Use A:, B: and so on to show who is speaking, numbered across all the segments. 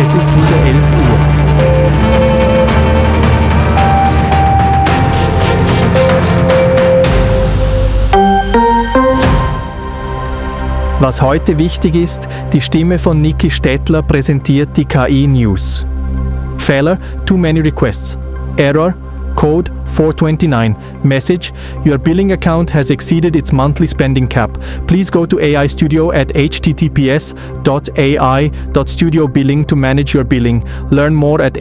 A: Es ist wieder 11 Uhr. Was heute wichtig ist, die Stimme von Niki Stettler präsentiert die KI News. Fehler, too many requests. Error, code 429. Message, your billing account has exceeded its monthly spending cap. Please go to AI Studio at https://ai.studiobilling to manage your billing. Learn more at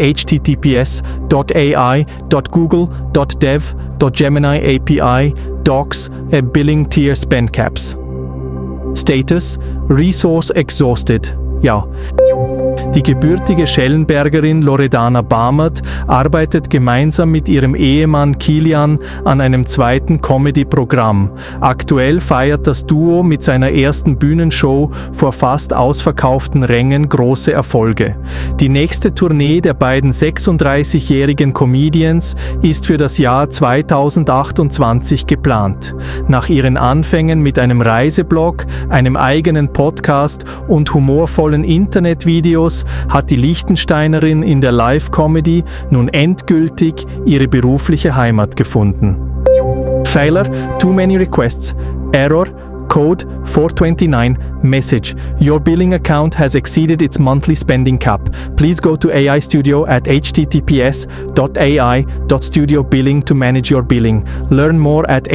A: https://ai.google.dev.gemini API docs billing tier spend caps. Status, resource exhausted. Ja. Die gebürtige Schellenbergerin Loredana Bamert arbeitet gemeinsam mit ihrem Ehemann Kilian an einem zweiten Comedy-Programm. Aktuell feiert das Duo mit seiner ersten Bühnenshow vor fast ausverkauften Rängen große Erfolge. Die nächste Tournee der beiden 36-jährigen Comedians ist für das Jahr 2028 geplant. Nach ihren Anfängen mit einem Reiseblog, einem eigenen Podcast und humorvollen Internetvideos hat die Liechtensteinerin in der Live-Comedy nun endgültig ihre berufliche Heimat gefunden. Fehler, too many requests. Error, code 429. Message, your billing account has exceeded its monthly spending cap. Please go to AI Studio at https://ai.studiobilling to manage your billing. Learn more at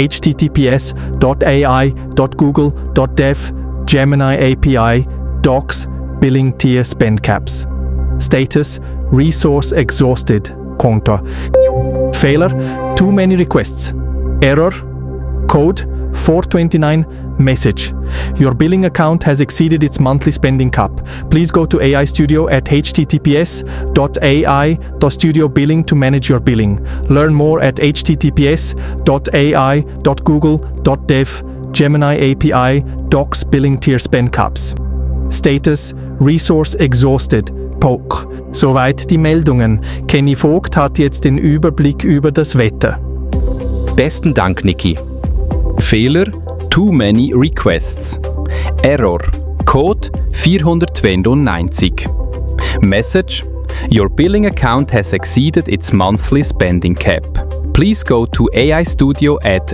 A: https://ai.google.dev.gemini API docs billing tier spend caps. Status, resource exhausted. Konto. Fehler, too many requests. Error, code 429. Message, your billing account has exceeded its monthly spending cap. Please go to AI Studio at https://ai.studiobilling to manage your billing. Learn more at https://ai.google.dev.gemini API docs billing tier spend caps. Status, resource exhausted. POC. Soweit die Meldungen. Kenny Vogt hat jetzt den Überblick über das Wetter.
B: Besten Dank, Niki. Fehler, too many requests. Error, Code 492. Message, your billing account has exceeded its monthly spending cap. Please go to AI Studio at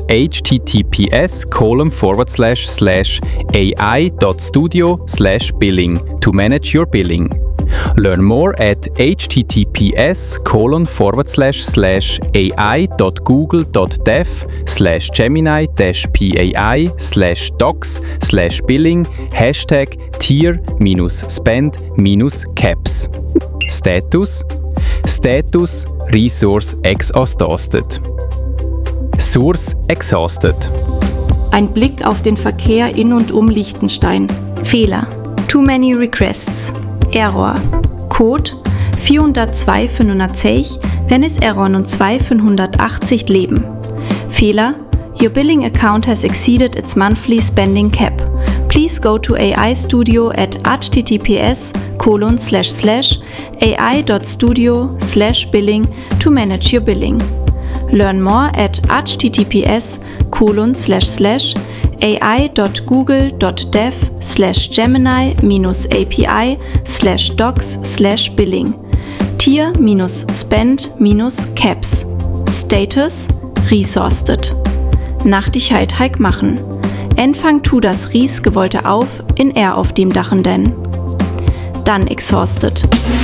B: https://ai.studio/billing to manage your billing. Learn more at https://ai.google.dev/gemini-pai/docs/billing #tier-spend-caps. Status resource exhausted. Source exhausted.
C: Ein Blick auf den Verkehr in und um Liechtenstein.
D: Fehler, too many requests. Error, Code 402 510, wenn es Error und 2 580 leben. Fehler, your billing account has exceeded its monthly spending cap. Please go to AI Studio at https://ai.studio/billing to manage your billing. Learn more at https://ai.google.dev/gemini-api/docs/billing. Tier-spend-caps. Status, resourced. Nachtigkeit Hike machen. Enfang tu das Ries gewollte auf, in er auf dem Dachen denn. Dann exhausted.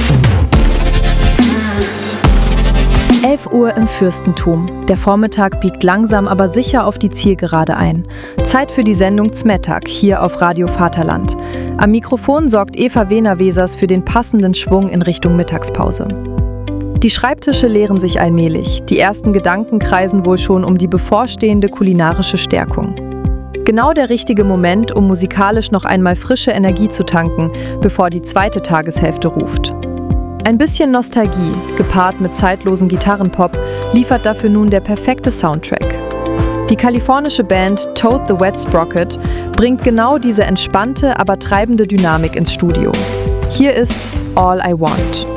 E: 11 Uhr im Fürstentum. Der Vormittag biegt langsam aber sicher auf die Zielgerade ein. Zeit für die Sendung Zmettag hier auf Radio Vaterland. Am Mikrofon sorgt Eva Wehner-Wesers für den passenden Schwung in Richtung Mittagspause. Die Schreibtische leeren sich allmählich. Die ersten Gedanken kreisen wohl schon um die bevorstehende kulinarische Stärkung. Genau der richtige Moment, um musikalisch noch einmal frische Energie zu tanken, bevor die zweite Tageshälfte ruft. Ein bisschen Nostalgie, gepaart mit zeitlosen Gitarrenpop, liefert dafür nun der perfekte Soundtrack. Die kalifornische Band Toad the Wet Sprocket bringt genau diese entspannte, aber treibende Dynamik ins Studio. Hier ist All I Want.